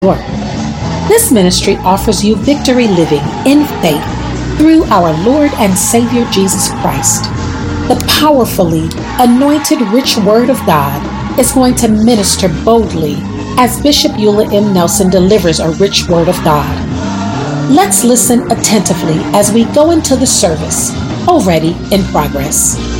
York. This ministry offers you victory living in faith through our Lord and Savior Jesus Christ. The powerfully anointed rich word of God is going to minister boldly as Bishop Eula M. Nelson delivers a rich word of God. Let's listen attentively as we go into the service, already in progress.